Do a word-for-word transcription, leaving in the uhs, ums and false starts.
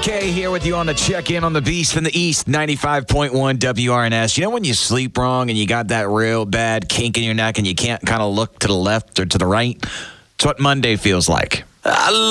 K here with you on the check-in on the Beast in the East, ninety-five point one W R N S. You know when you sleep wrong and you got that real bad kink in your neck and you can't kind of look to the left or to the right? It's what Monday feels like. I